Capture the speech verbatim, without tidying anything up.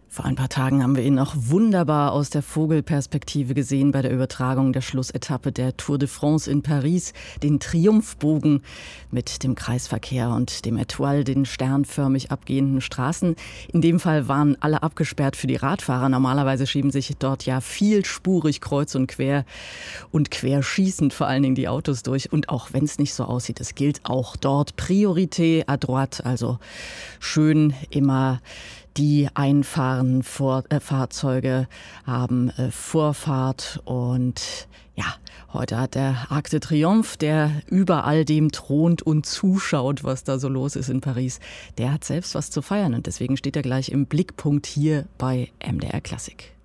Vor ein paar Tagen haben wir ihn noch wunderbar aus der Vogelperspektive gesehen bei der Übertragung der Schlussetappe der Tour de France in Paris. Den Triumphbogen mit dem Kreisverkehr und dem Étoile, den sternförmig abgehenden Straßen. In dem Fall waren alle abgesperrt für die Radfahrer. Normalerweise schieben sich dort ja vielspurig kreuz und quer und querschießend vor allen Dingen die Autos durch. Und auch wenn es nicht so aussieht, es gilt auch dort Priorité à droite, also schön immer die einfahrenden Vor- äh, Fahrzeuge haben äh, Vorfahrt. Und ja, heute hat der Arc de Triomphe, der über all dem thront und zuschaut, was da so los ist in Paris, der hat selbst was zu feiern. Und deswegen steht er gleich im Blickpunkt hier bei M D R Klassik.